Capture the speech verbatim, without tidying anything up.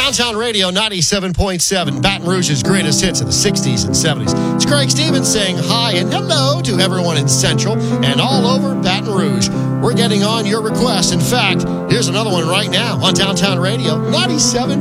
Downtown Radio ninety-seven point seven, Baton Rouge's greatest hits of the sixties and seventies. It's Craig Stevens saying hi and hello to everyone in Central and all over Baton Rouge. We're getting on your request. In fact, here's another one right now on Downtown Radio ninety-seven